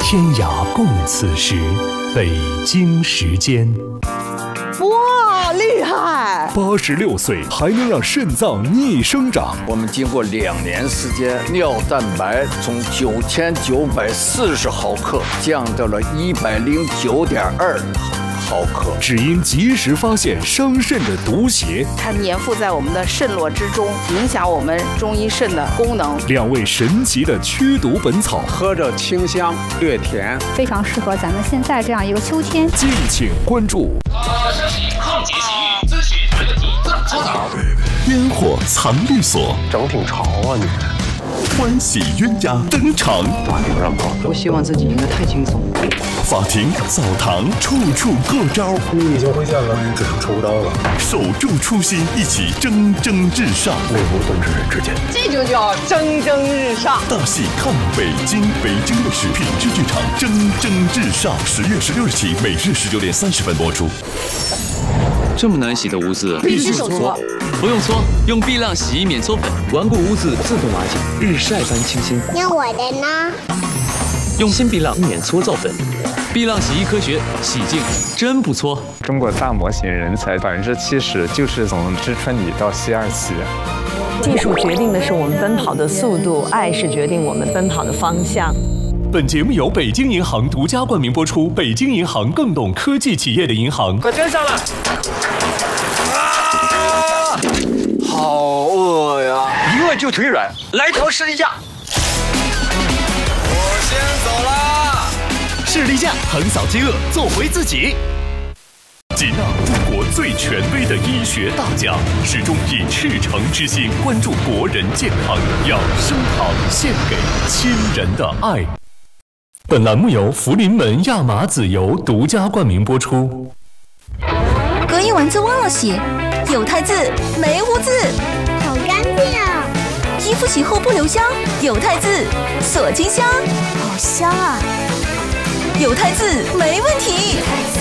天涯共此时，北京时间。 哇，厉害 ！86岁还能让肾脏逆生长。 我们经过2年时间，尿蛋白从9940毫克降到了109.2毫克， 只因及时发现伤肾的毒邪。 它粘附在我们的肾络之中，影响我们中医肾的功能。 2位神奇的驱毒本草， 喝着清香略甜， 非常适合咱们现在这样一个秋天。 敬请关注。 升级抗结洗，咨询没问题怎么搓澡？ 烟火藏律所， 整挺潮啊你！ 欢喜鸳鸯登场， 法庭上跑， 我希望自己应该太轻松。 法庭、澡堂，处处过招。 你已经挥剑了，只剩抽刀了。 守住初心，一起蒸蒸日上。 内无盾之人之间， 这就叫蒸蒸日上。 大戏看北京，北京卫视品质剧场蒸蒸日上，10月16日起，每日19点30分播出。 这么难洗的污渍， 必须手搓。 不用搓，用碧浪洗衣免搓粉，顽固污渍自动瓦解，日晒般清新。 那我的呢？ 用新碧浪免搓皂粉，碧浪洗衣科学，洗净真不搓。 中国大模型人才70%就是从知春里到西二旗。 技术决定的是我们奔跑的速度，爱是决定我们奔跑的方向。 本节目由北京银行独家冠名播出。北京银行，更懂科技企业的银行。 快跟上了！ 好饿呀！ 一饿就腿软，来条士力架。 我先走啦！ 士力架横扫饥饿，做回自己。吉娜，中国最权威的医学大奖，始终以赤诚之心关注国人健康，养生堂献给亲人的爱。本栏目由福临门亚麻籽油独家冠名播出。 隔一晚就忘了洗，有汰渍没污渍， 好干净啊！ 衣服洗后不留香，有汰渍锁金香， 好香啊！ 有汰渍没问题。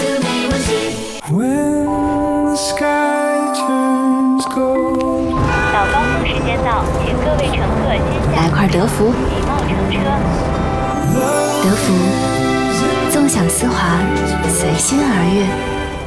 早高峰时间到，请各位乘客先来块德芙， 礼貌乘车。 德芙，纵享丝滑，随心而悦。